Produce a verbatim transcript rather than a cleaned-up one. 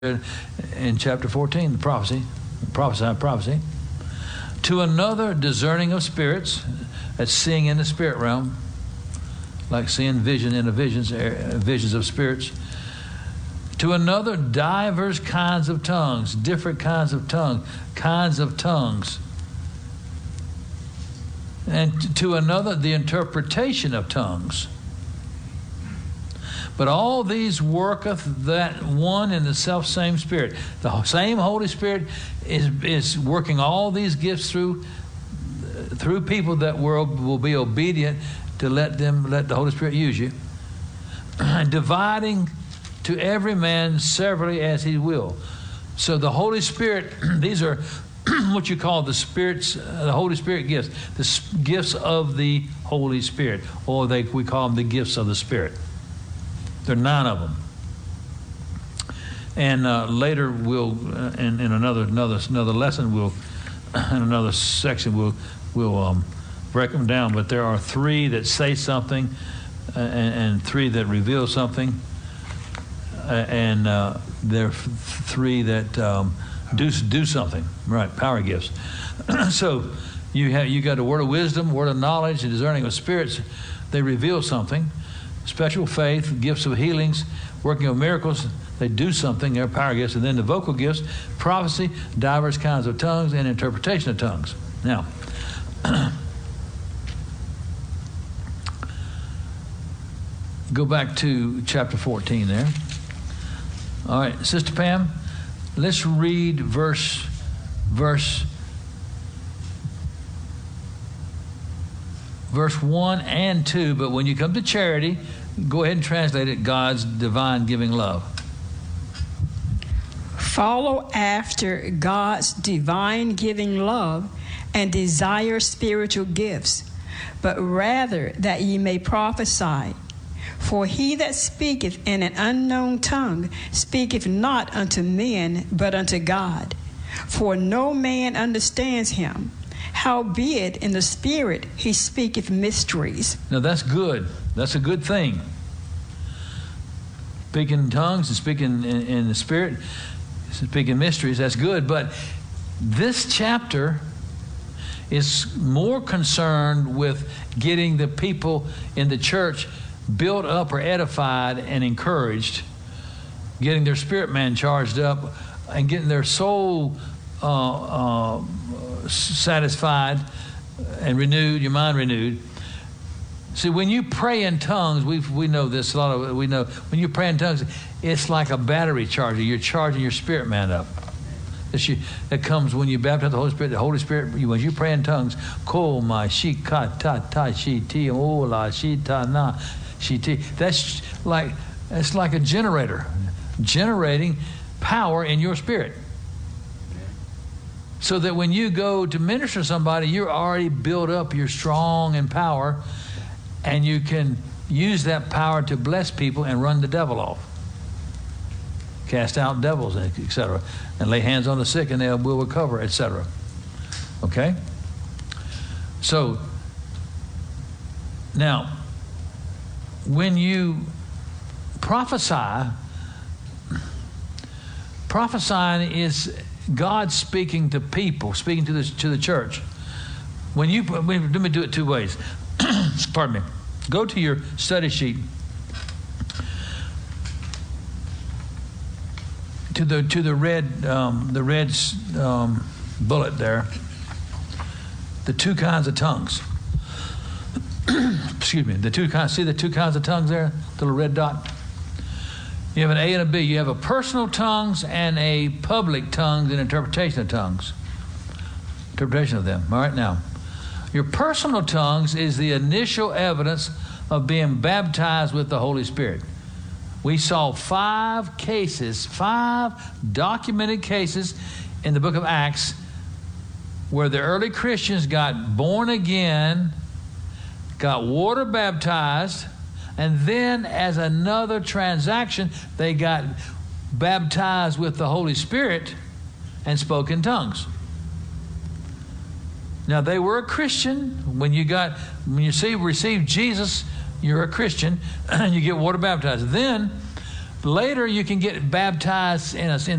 in chapter fourteen, the prophecy, prophesied prophecy. To another, discerning of spirits, that's seeing in the spirit realm, like seeing vision in the visions, visions of spirits. To another, divers kinds of tongues, different kinds of tongues, kinds of tongues. And to another, the interpretation of tongues. But all these worketh that one and the self same Spirit. The same Holy Spirit is is working all these gifts through through people that will will be obedient to let them let the Holy Spirit use you, dividing to every man severally as he will. So the Holy Spirit, these are what you call the spirits, uh, the Holy Spirit gifts, the s- gifts of the Holy Spirit, or they we call them the gifts of the Spirit. There are nine of them, and uh, later we'll uh, in, in another another another lesson we'll in another section we'll we'll um, break them down. But there are three that say something, uh, and, and three that reveal something, uh, and uh, there are f- three that um, do do something. Right, power gifts. So you have you got a word of wisdom, word of knowledge, and discerning of spirits. They reveal something. Special faith, gifts of healings, working of miracles, they do something, they're power gifts. And then the vocal gifts, prophecy, diverse kinds of tongues, and interpretation of tongues. Now, go back to chapter fourteen there. All right, Sister Pam, let's read verse, verse, verse one and two, but when you come to charity, go ahead and translate it, God's divine giving love. Follow after God's divine giving love and desire spiritual gifts, but rather that ye may prophesy. For he that speaketh in an unknown tongue speaketh not unto men, but unto God. For no man understands him. Howbeit in the Spirit he speaketh mysteries. Now that's good. That's a good thing. Speaking in tongues and speaking in, in the Spirit, speaking mysteries, that's good. But this chapter is more concerned with getting the people in the church built up or edified and encouraged, getting their spirit man charged up, and getting their soul uh, uh, satisfied and renewed, your mind renewed. See, when you pray in tongues, we we know this, a lot of we know, when you pray in tongues, it's like a battery charger. You're charging your spirit man up. That, you, that comes when you baptize the Holy Spirit. The Holy Spirit, when you pray in tongues, ko ma shi ka ta ta shi ti o la shi ta na shi ti. That's like it's like a generator, generating power in your spirit. So that when you go to minister to somebody, you're already built up, you're strong in power, and you can use that power to bless people and run the devil off. Cast out devils, et cetera. And lay hands on the sick and they will recover, et cetera. Okay? So, now, when you prophesy, prophesying is God speaking to people, speaking to the, to the church. When you, let me do it two ways. Pardon me. Go to your study sheet. To the to the red um, the red um, bullet there. The two kinds of tongues. Excuse me. The two kinds. See the two kinds of tongues there. The little red dot. You have an A and a B. You have a personal tongues and a public tongues and interpretation of tongues. Interpretation of them. All right, now. Your personal tongues is the initial evidence of being baptized with the Holy Spirit. We saw five cases, five documented cases in the book of Acts where the early Christians got born again, got water baptized, and then as another transaction, they got baptized with the Holy Spirit and spoke in tongues. Now, they were a Christian. When you got, when you see, received Jesus, you're a Christian, and you get water baptized. Then Later, you can get baptized in a, in